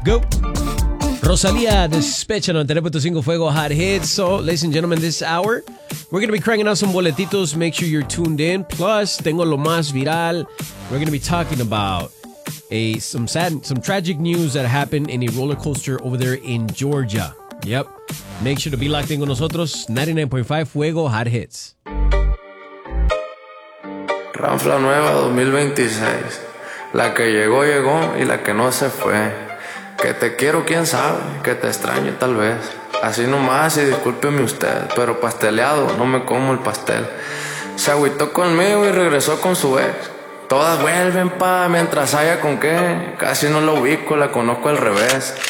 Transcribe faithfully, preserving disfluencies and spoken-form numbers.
Go. Rosalía, Despecha, noventa y nueve punto cinco Fuego Hot Hits. So, ladies and gentlemen, this hour, we're going to be cranking out some boletitos. Make sure you're tuned in. Plus, tengo lo más viral. We're going to be talking about a some sad, some tragic news that happened in a roller coaster over there in Georgia. Yep. Make sure to be locked in con nosotros. ninety-nine point five Fuego Hot Hits. Ranfla nueva dos mil veintiséis. La que llegó, llegó y la que no se fue. Que te quiero, quién sabe, que te extraño tal vez. Así nomás y discúlpeme usted, pero pasteleado, no me como el pastel. Se agüitó conmigo y regresó con su ex. Todas vuelven pa, mientras haya con qué. Casi no la ubico, la conozco al revés.